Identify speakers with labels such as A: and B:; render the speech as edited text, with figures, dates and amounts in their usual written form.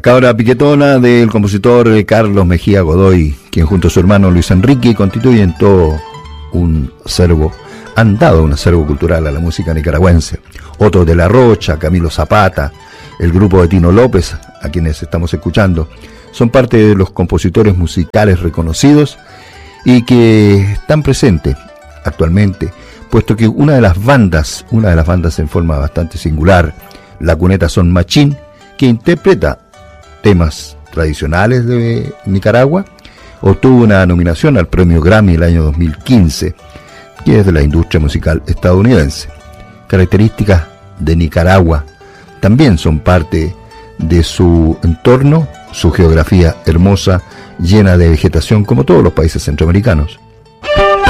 A: Cabra piquetona del compositor Carlos Mejía Godoy, quien junto a su hermano Luis Enrique constituyen todo un acervo, han dado un acervo cultural a la música nicaragüense. Otros de La Rocha, Camilo Zapata, el grupo de Tino López, a quienes estamos escuchando, son parte de los compositores musicales reconocidos y que están presentes actualmente, puesto que una de las bandas en forma bastante singular, La Cuneta Son Machín, que interpreta temas tradicionales de Nicaragua, obtuvo una nominación al premio Grammy el año 2015, que es de la industria musical estadounidense. Características de Nicaragua también son parte de su entorno, su geografía hermosa, llena de vegetación como todos los países centroamericanos.